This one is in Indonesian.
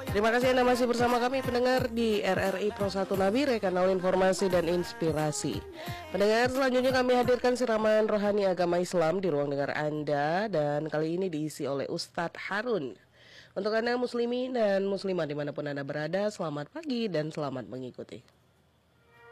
Terima kasih Anda masih bersama kami pendengar di RRI Pro 1 Nabire, kanal informasi dan inspirasi. Pendengar, selanjutnya kami hadirkan siraman rohani agama Islam di ruang dengar Anda, dan kali ini diisi oleh Ustadz Harun. Untuk Anda muslimin dan muslimah dimanapun Anda berada, selamat pagi dan selamat mengikuti.